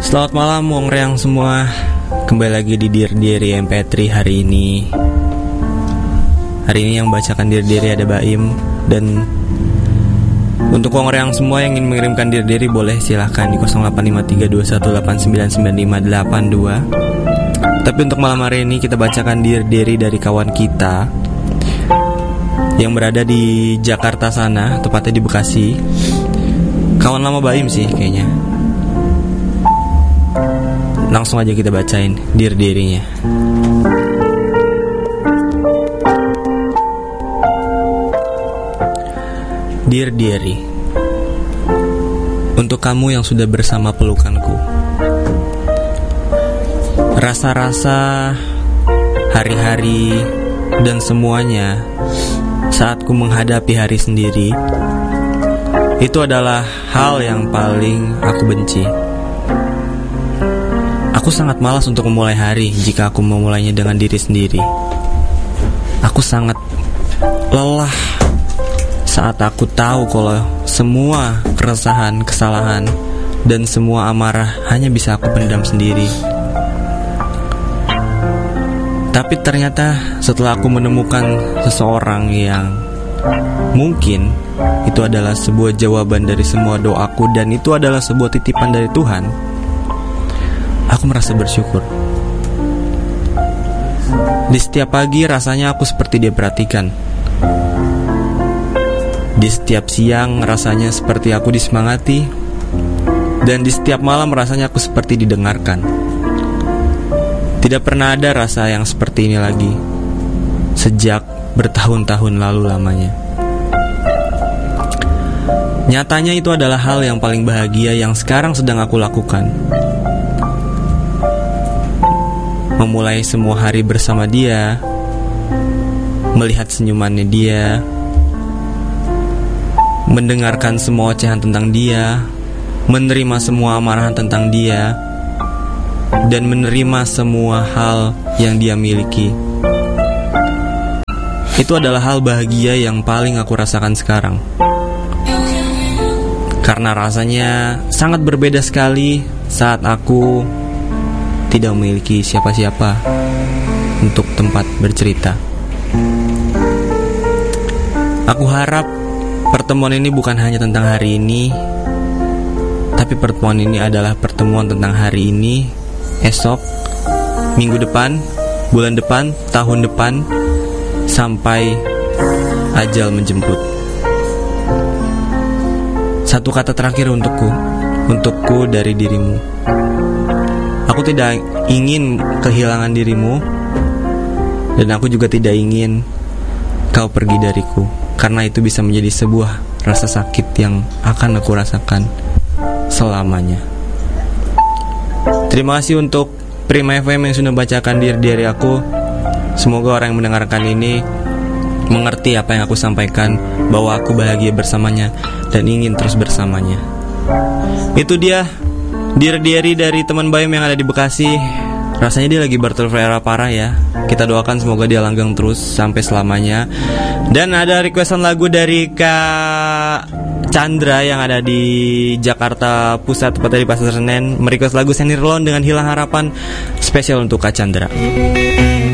Selamat malam Wong Reang semua. Kembali lagi di Dear Diary MP3 hari ini. Hari ini yang bacakan Dear Diary ada Baim. Dan untuk Wong Reang semua yang ingin mengirimkan Dear Diary boleh silahkan di 085321899582. Tapi untuk malam hari ini kita bacakan Dear Diary dari kawan kita yang berada di Jakarta sana, tepatnya di Bekasi. Kawan lama Baim sih kayaknya. Langsung aja kita bacain Dear Diary-nya. Dear Diary, untuk kamu yang sudah bersama pelukanku, rasa-rasa, hari-hari, dan semuanya saat ku menghadapi hari sendiri, itu adalah hal yang paling aku benci. Aku sangat malas untuk memulai hari jika aku memulainya dengan diri sendiri. Aku sangat lelah saat aku tahu kalau semua keresahan, kesalahan, dan semua amarah hanya bisa aku pendam sendiri. Tapi ternyata setelah aku menemukan seseorang yang mungkin itu adalah sebuah jawaban dari semua doaku, dan itu adalah sebuah titipan dari Tuhan, aku merasa bersyukur. Di setiap pagi rasanya aku seperti dia perhatikan. Di setiap siang rasanya seperti aku disemangati. Dan di setiap malam rasanya aku seperti didengarkan. Tidak pernah ada rasa yang seperti ini lagi sejak bertahun-tahun lalu lamanya. Nyatanya itu adalah hal yang paling bahagia yang sekarang sedang aku lakukan. Memulai semua hari bersama dia, melihat senyumannya dia, mendengarkan semua ocehan tentang dia, menerima semua amarahan tentang dia, dan menerima semua hal yang dia miliki. Itu adalah hal bahagia yang paling aku rasakan sekarang. Karena rasanya sangat berbeda sekali saat aku tidak memiliki siapa-siapa untuk tempat bercerita. Aku harap pertemuan ini bukan hanya tentang hari ini, tapi pertemuan ini adalah pertemuan tentang hari ini, esok, minggu depan, bulan depan, tahun depan, sampai ajal menjemput. Satu kata terakhir untukku dari dirimu. Aku tidak ingin kehilangan dirimu, dan aku juga tidak ingin kau pergi dariku, karena itu bisa menjadi sebuah rasa sakit yang akan aku rasakan selamanya. Terima kasih untuk Prima FM yang sudah bacakan diary aku. Semoga orang yang mendengarkan ini mengerti apa yang aku sampaikan, bahwa aku bahagia bersamanya dan ingin terus bersamanya. Itu dia diary dari teman Baim yang ada di Bekasi. Rasanya dia lagi bertelfera parah ya. Kita doakan semoga dia langgeng terus sampai selamanya. Dan ada requestan lagu dari Kak Chandra yang ada di Jakarta Pusat, tepatnya di Pasar Senen, merequest lagu Senirlon dengan Hilang Harapan, spesial untuk Kak Chandra.